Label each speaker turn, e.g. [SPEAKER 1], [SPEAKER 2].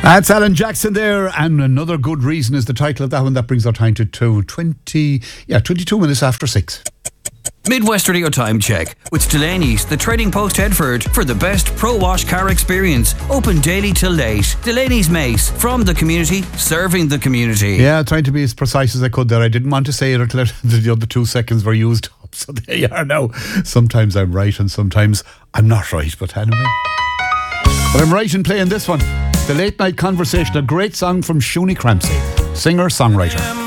[SPEAKER 1] That's Alan Jackson there, and Another Good Reason is the title of that one. That brings our time to 22 minutes after 6.
[SPEAKER 2] Midwest Radio Time Check with Delaney's, the Trading Post Headford, for the best pro-wash car experience. Open daily till late. Delaney's Mace, from the community, serving the community.
[SPEAKER 1] Yeah, trying to be as precise as I could there. I didn't want to say it until the other 2 seconds were used up. So there you are now. Sometimes I'm right and sometimes I'm not right, but anyway. But I'm right in playing this one. The Late Night Conversation, a great song from Shuni Crampsey, singer-songwriter.